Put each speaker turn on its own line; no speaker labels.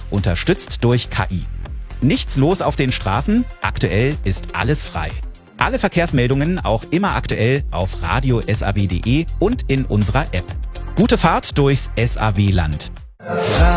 unterstützt durch KI. Nichts los auf den Straßen, aktuell ist alles frei. Alle Verkehrsmeldungen auch immer aktuell auf radio.saw.de und in unserer App. Gute Fahrt durchs SAW-Land.